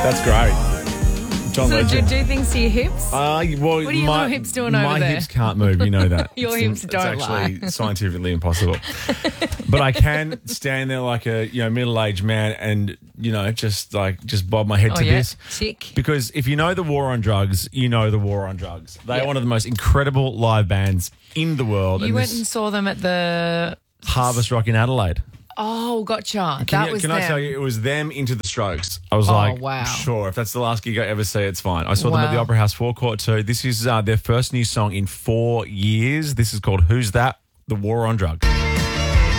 That's great. John So do you Legend. do things to your hips? Well, What are your little hips doing over my there? hips can't move, you know that. Your hips don't It's actually scientifically impossible. But I can stand there like a middle-aged man and, just bob my head to this. Tick. Because if you know the War on Drugs, you know the War on Drugs. They are one of the most incredible live bands in the world. You went and saw them at the... Harvest Rock in Adelaide. Oh, gotcha. Can was I them. tell you, it was them into the Strokes. I was like, wow. sure, if that's the last gig I ever see, it's fine. I saw them at the Opera House Forecourt too. This is their first new song in 4 years. This is called Who's That? The War on Drugs.